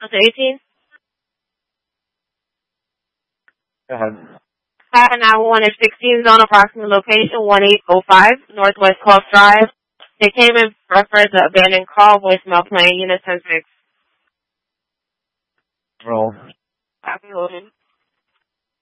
Was it 18? Go ahead. 911 at 16 zone, approximate location 1805 Northwest Coast Drive. They came in reference to abandoned call, voicemail playing, unit 10-6. Roll. Copy loaded.